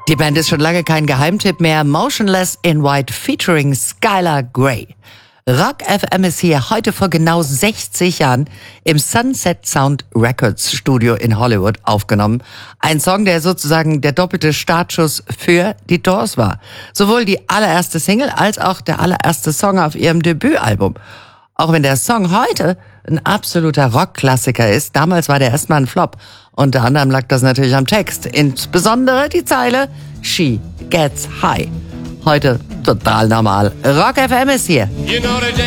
Die Band ist schon lange kein Geheimtipp mehr. Motionless in White featuring Skylar Grey. Rock FM ist hier heute vor genau 60 Jahren im Sunset Sound Records Studio in Hollywood aufgenommen. Ein Song, der sozusagen der doppelte Startschuss für die Doors war. Sowohl die allererste Single als auch der allererste Song auf ihrem Debütalbum. Auch wenn der Song heute ein absoluter Rockklassiker ist, damals war der erstmal ein Flop. Unter anderem lag das natürlich am Text. Insbesondere die Zeile She Gets High. Heute total normal. Rock FM ist hier.